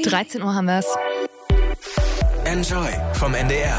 13 Uhr haben wir es. Enjoy vom NDR.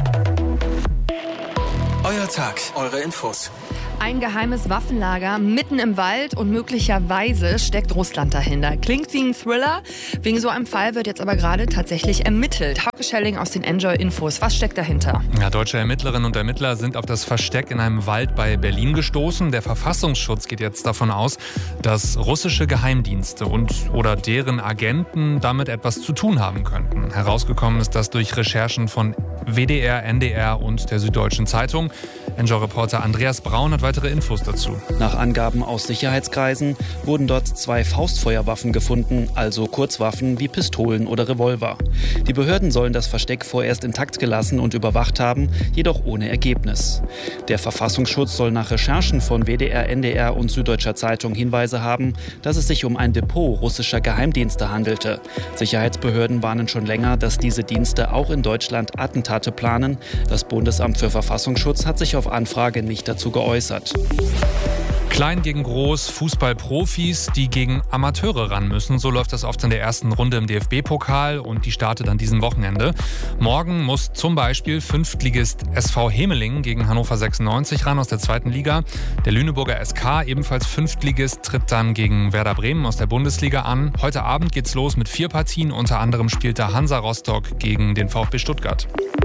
Euer Tag, eure Infos. Ein geheimes Waffenlager mitten im Wald und möglicherweise steckt Russland dahinter. Klingt wie ein Thriller. Wegen so einem Fall wird jetzt aber gerade tatsächlich ermittelt. Hauke Schelling aus den Enjoy-Infos. Was steckt dahinter? Ja, deutsche Ermittlerinnen und Ermittler sind auf das Versteck in einem Wald bei Berlin gestoßen. Der Verfassungsschutz geht jetzt davon aus, dass russische Geheimdienste oder deren Agenten damit etwas zu tun haben könnten. Herausgekommen ist das durch Recherchen von WDR, NDR und der Süddeutschen Zeitung. Enjoy-Reporter Andreas Braun hat weitere Infos dazu. Nach Angaben aus Sicherheitskreisen wurden dort 2 Faustfeuerwaffen gefunden, also Kurzwaffen wie Pistolen oder Revolver. Die Behörden sollen das Versteck vorerst intakt gelassen und überwacht haben, jedoch ohne Ergebnis. Der Verfassungsschutz soll nach Recherchen von WDR, NDR und Süddeutscher Zeitung Hinweise haben, dass es sich um ein Depot russischer Geheimdienste handelte. Sicherheitsbehörden warnen schon länger, dass diese Dienste auch in Deutschland Attentate planen. Das Bundesamt für Verfassungsschutz hat sich auf Anfrage nicht dazu geäußert. Klein gegen groß, Fußballprofis, die gegen Amateure ran müssen. So läuft das oft in der ersten Runde im DFB-Pokal und die startet an diesem Wochenende. Morgen muss zum Beispiel Fünftligist SV Hemeling gegen Hannover 96 ran aus der 2. Liga. Der Lüneburger SK, ebenfalls Fünftligist, tritt dann gegen Werder Bremen aus der Bundesliga an. Heute Abend geht's los mit 4 Partien. Unter anderem spielt da Hansa Rostock gegen den VfB Stuttgart.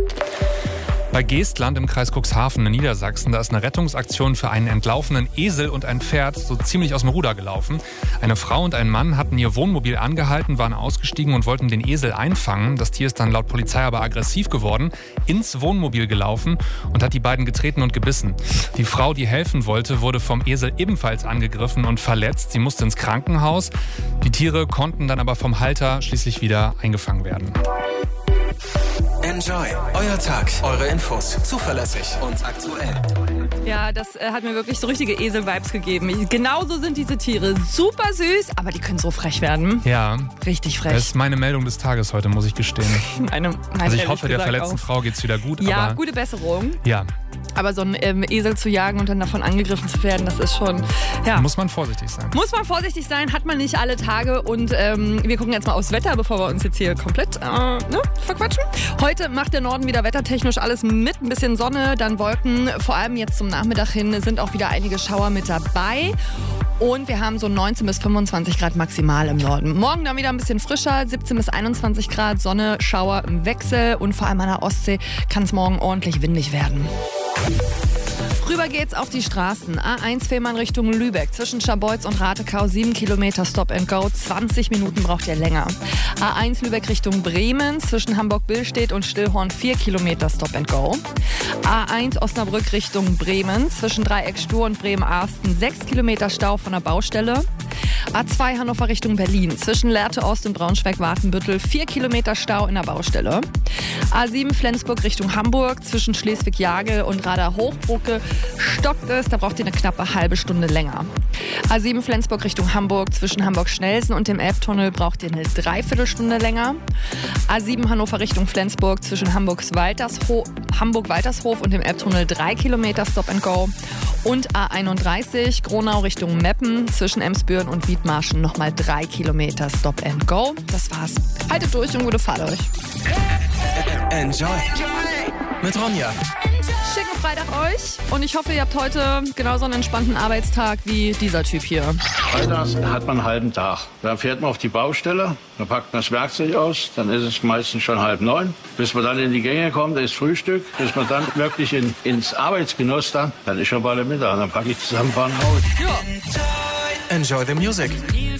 Bei Geestland im Kreis Cuxhaven in Niedersachsen, da ist eine Rettungsaktion für einen entlaufenen Esel und ein Pferd so ziemlich aus dem Ruder gelaufen. Eine Frau und ein Mann hatten ihr Wohnmobil angehalten, waren ausgestiegen und wollten den Esel einfangen. Das Tier ist dann laut Polizei aber aggressiv geworden, ins Wohnmobil gelaufen und hat die beiden getreten und gebissen. Die Frau, die helfen wollte, wurde vom Esel ebenfalls angegriffen und verletzt. Sie musste ins Krankenhaus. Die Tiere konnten dann aber vom Halter schließlich wieder eingefangen werden. Enjoy, euer Tag, eure Infos, zuverlässig und aktuell. Ja, das hat mir wirklich so richtige Esel-Vibes gegeben. Genauso sind diese Tiere. Super süß, aber die können so frech werden. Ja. Richtig frech. Das ist meine Meldung des Tages heute, muss ich gestehen. Also ich hoffe, der verletzten Frau geht's wieder gut. Ja, aber gute Besserung. Ja. Aber so einen Esel zu jagen und dann davon angegriffen zu werden, das ist schon, ja. Muss man vorsichtig sein. Muss man vorsichtig sein, hat man nicht alle Tage. Und wir gucken jetzt mal aufs Wetter, bevor wir uns jetzt hier komplett verquatschen. Heute macht der Norden wieder wettertechnisch alles mit. Ein bisschen Sonne, dann Wolken. Vor allem jetzt zum Nachmittag hin sind auch wieder einige Schauer mit dabei. Und wir haben so 19 bis 25 Grad maximal im Norden. Morgen dann wieder ein bisschen frischer, 17 bis 21 Grad, Sonne, Schauer im Wechsel. Und vor allem an der Ostsee kann es morgen ordentlich windig werden. Rüber geht's auf die Straßen. A1 Fehmarn Richtung Lübeck. Zwischen Scharbeutz und Ratekau 7 Kilometer Stop and Go. 20 Minuten braucht ihr länger. A1 Lübeck Richtung Bremen. Zwischen Hamburg-Billstedt und Stillhorn 4 Kilometer Stop and Go. A1 Osnabrück Richtung Bremen. Zwischen Dreieck-Stur und Bremen-Arsten 6 Kilometer Stau von der Baustelle. A2 Hannover Richtung Berlin. Zwischen Lehrte Ost und Braunschweig-Wartenbüttel 4 Kilometer Stau in der Baustelle. A7 Flensburg Richtung Hamburg. Zwischen Schleswig-Jagel und Radar-Hochbrücke stockt es. Da braucht ihr eine knappe halbe Stunde länger. A7 Flensburg Richtung Hamburg. Zwischen Hamburg-Schnelsen und dem Elbtunnel braucht ihr eine Dreiviertelstunde länger. A7 Hannover Richtung Flensburg. Zwischen Hamburg-Waltershof und dem Elbtunnel 3 Kilometer Stop and Go. Und A31 Gronau Richtung Meppen. Zwischen Emsbüren und Wiedmarschen nochmal 3 Kilometer Stop and Go. Das war's. Haltet durch und gute Fahrt euch. Enjoy mit Ronja. Schicken Freitag euch und ich hoffe, ihr habt heute genauso einen entspannten Arbeitstag wie dieser Typ hier. Freitags hat man einen halben Tag. Dann fährt man auf die Baustelle, dann packt man das Werkzeug aus, dann ist es meistens schon 8:30. Bis man dann in die Gänge kommt, da ist Frühstück. Bis man dann wirklich ins Arbeitsgenuss dann ist schon bald Mittag. Dann packe ich zusammenfahren raus. Enjoy the music.